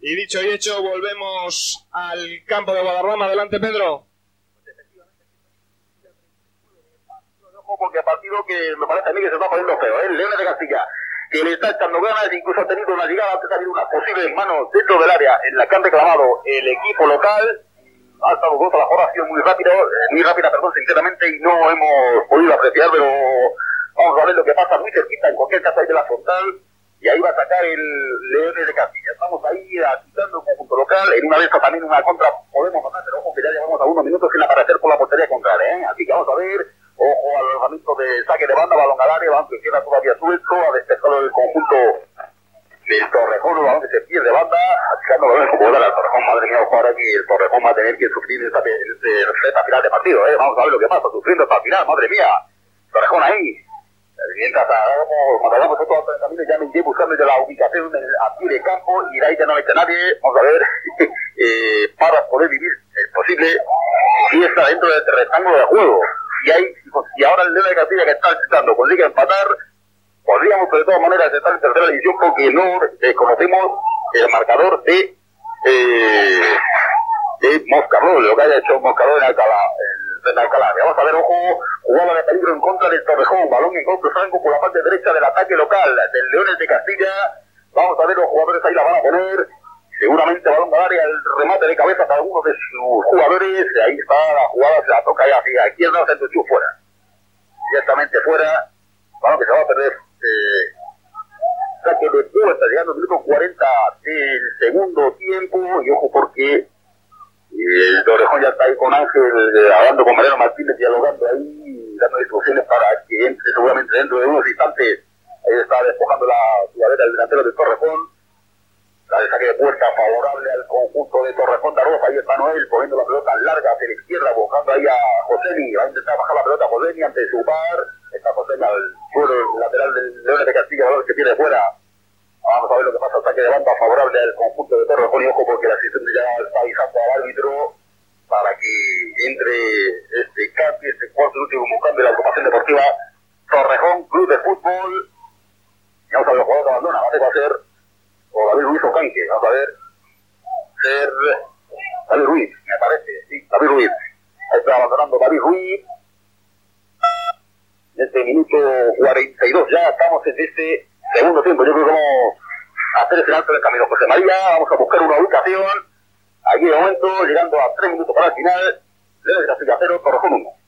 Y dicho y hecho, volvemos al campo de Guadarrama. Adelante, Pedro. Porque partido que me parece a mí que se está poniendo feo, Leones de Castilla, que le está echando ganas, incluso ha tenido una llegada, antes ha habido unas posibles manos dentro del área en la que han reclamado el equipo local. Ha estado contra la jugada, ha sido muy rápida, sinceramente, y no hemos podido apreciar, pero vamos a ver lo que pasa muy cerquita, en cualquier caso ahí de la frontal, y ahí va a sacar el Leones de Castilla. Estamos ahí agitando el conjunto local, en una de estas también una contra podemos ganar, pero ojo que ya llevamos a unos minutos sin aparecer por la portería contraria, así que vamos a ver. Ojo al lanzamiento de saque de banda, balón al área, balón que queda todavía suelto, a despejarlo del conjunto del Torrejón, un balón que se pierde banda, achicando el balón como al Torrejón. Madre mía, ojo ahora que el Torrejón va a tener que sufrir esta final de partido, vamos a ver lo que pasa, sufriendo hasta el final, madre mía, Torrejón ahí. Mientras hagamos estos caminos, ya me iré buscando ya la ubicación a pie de campo, y de ahí ya no mete nadie, vamos a ver, para poder vivir, es posible, si está dentro del rectángulo de juego. Y ahora el León de Castilla, que está intentando consigue empatar, podríamos de todas maneras estar en tercera división porque no conocemos el marcador de Moscardo, lo que haya hecho Moscardo en Alcalá. Vamos a ver, ojo, jugada de peligro en contra del Torrejón, balón en contra franco por la parte derecha del ataque local del Leones de Castilla. Vamos a ver, los jugadores ahí la van a poner. Seguramente balón al área, el remate de cabeza para algunos de sus jugadores. Ahí está la jugada, se la toca ahí hacia izquierda, centro y fuera. Directamente fuera. Balón que se va a perder. Saque de puerta, llegando al minuto 40 del segundo tiempo. Y ojo porque el Torrejón ya está ahí con Ángel, hablando con Mariano Martínez, dialogando ahí, dando instrucciones para que entre seguramente dentro de unos instantes. Ahí está despojando la jugadera del delantero del Torrejón. La de saque de puerta favorable al conjunto de Torrejón de Arroz. Ahí está Noel poniendo la pelota larga hacia la izquierda, buscando ahí a Joseni. Va a intentar bajar la pelota a Joseni ante su par. Está Joseni al suelo lateral del Leones de Castilla, que tiene fuera. Vamos a ver lo que pasa. Saque de banda favorable al conjunto de Torrejón. Y ojo porque la asistente ya está avisando al árbitro para que entre este cambio, este cuarto y último cambio de la agrupación deportiva Torrejón Club de Fútbol. Y vamos a ver los jugadores que abandona. Va a ser o David Ruiz o Canque, vamos a ver, ser David Ruiz, me parece, sí, David Ruiz. Ahí está abandonando David Ruiz. En este minuto 42, ya estamos en este segundo tiempo. Yo creo que vamos a hacer el alto del camino. José María, vamos a buscar una ubicación. Aquí de momento, llegando a 3 minutos para el final, Leones de Castilla 0, Torrejón 1.